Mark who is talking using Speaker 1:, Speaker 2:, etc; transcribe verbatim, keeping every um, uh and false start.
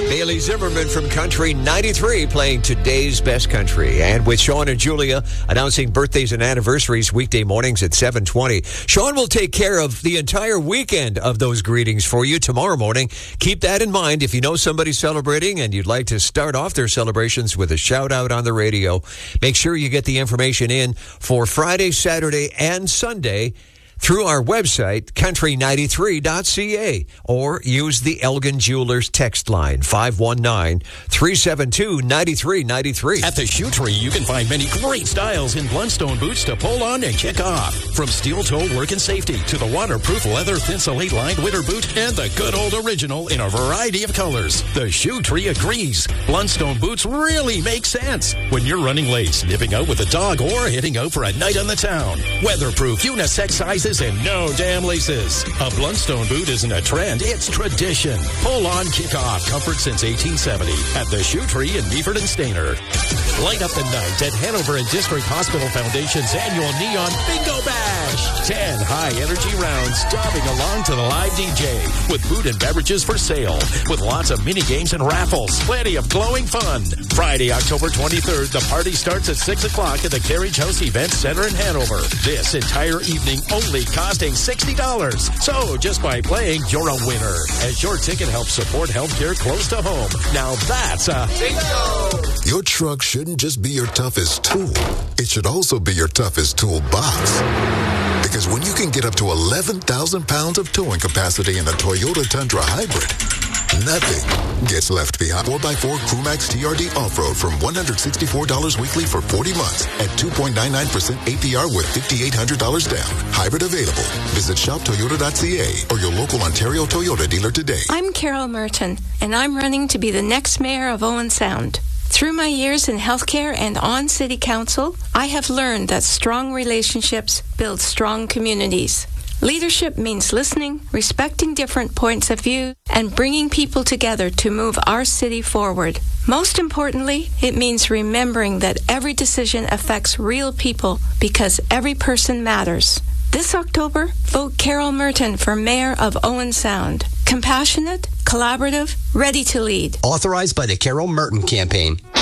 Speaker 1: Bailey Zimmerman from Country ninety-three playing today's best country. And with Sean and Julia announcing birthdays and anniversaries weekday mornings at seven twenty. Sean will take care of the entire weekend of those greetings for you tomorrow morning. Keep that in mind. If you know somebody celebrating and you'd like to start off their celebrations with a shout out on the radio, make sure you get the information in for Friday, Saturday, and Sunday through our website, country ninety-three dot c a, or use the Elgin Jewelers text line, five one nine, three seven two, nine three nine three.
Speaker 2: At the Shoe Tree, you can find many great styles in Blundstone boots to pull on and kick off. From steel toe work and safety to the waterproof leather Thinsulate lined winter boot and the good old original in a variety of colors. The Shoe Tree agrees. Blundstone boots really make sense when you're running late, sniffing out with a dog, or heading out for a night on the town. Weatherproof, unisex sizes, and no damn laces. A Blundstone boot isn't a trend, it's tradition. Pull on, kick off. Comfort since eighteen seventy at the Shoe Tree in Meaford and Stainer. Light up the night at Hanover and District Hospital Foundation's annual Neon Bingo Bash. Ten high-energy rounds stomping along to the live D J with food and beverages for sale, with lots of mini games and raffles. Plenty of glowing fun. Friday, October twenty-third, the party starts at six o'clock at the Carriage House Event Center in Hanover. This entire evening only costing sixty dollars. So just by playing, you're a winner, as your ticket helps support healthcare close to home. Now that's a bingo!
Speaker 3: Your truck shouldn't just be your toughest tool. It should also be your toughest toolbox. Because when you can get up to eleven thousand pounds of towing capacity in a Toyota Tundra Hybrid, nothing gets left behind. four by four Crewmax T R D Off-Road from one hundred sixty-four dollars weekly for forty months at two point nine nine percent A P R with five thousand eight hundred dollars down. Hybrid available. Visit shop toyota dot c a or your local Ontario Toyota dealer today.
Speaker 4: I'm Carol Merton, and I'm running to be the next mayor of Owen Sound. Through my years in healthcare and on city council, I have learned that strong relationships build strong communities. Leadership means listening, respecting different points of view, and bringing people together to move our city forward. Most importantly, it means remembering that every decision affects real people because every person matters. This October, vote Carol Merton for Mayor of Owen Sound. Compassionate, collaborative, ready to lead.
Speaker 5: Authorized by the Carol Merton Campaign.